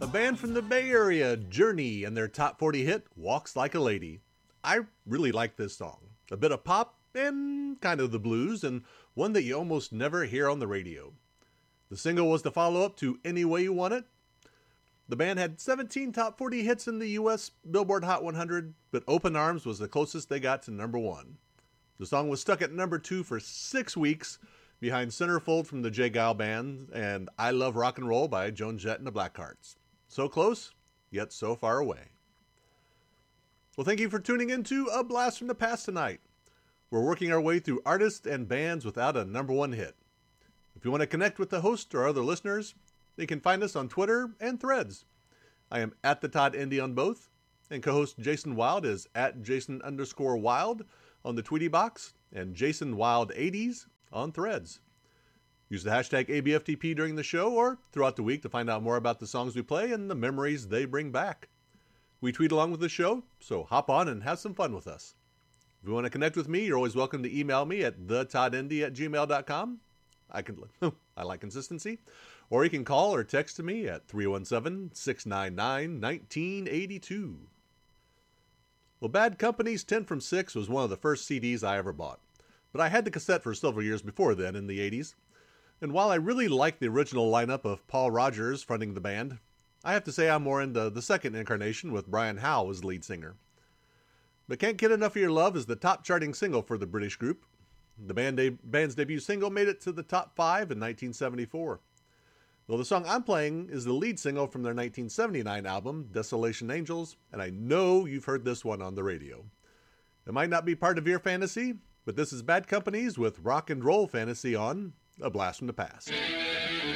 A band from the Bay Area, Journey, and their top 40 hit, Walks Like a Lady. I really like this song. A bit of pop and kind of the blues, and one that you almost never hear on the radio. The single was the follow-up to Any Way You Want It. The band had 17 top 40 hits in the US Billboard Hot 100, but Open Arms was the closest they got to number one. The song was stuck at number 2 for 6 weeks, behind Centerfold from the J. Geil Band and I Love Rock and Roll by Joan Jett and the Blackhearts. So close, yet so far away. Well, thank you for tuning in to A Blast from the Past tonight. We're working our way through artists and bands without a number one hit. If you want to connect with the host or other listeners, you can find us on Twitter and Threads. I am at the Todd Indy on both, and co-host Jason Wild is at Jason_Wild on the Tweety box and Jason Wild 80s on Threads. Use the hashtag ABFTP during the show or throughout the week to find out more about the songs we play and the memories they bring back. We tweet along with the show, so hop on and have some fun with us. If you want to connect with me, you're always welcome to email me at thetoddindy@gmail.com. I like consistency. Or you can call or text to me at 317-699-1982. Well, Bad Company's 10 from 6 was one of the first CDs I ever bought. But I had the cassette for several years before then in the 80s. And while I really like the original lineup of Paul Rodgers fronting the band, I have to say I'm more into the second incarnation with Brian Howe as lead singer. But Can't Get Enough of Your Love is the top charting single for the British group. The band's debut single made it to the top 5 in 1974. Well, the song I'm playing is the lead single from their 1979 album, Desolation Angels, and I know you've heard this one on the radio. It might not be part of your fantasy, but this is Bad Company's with Rock and Roll Fantasy on A Blast from the Past.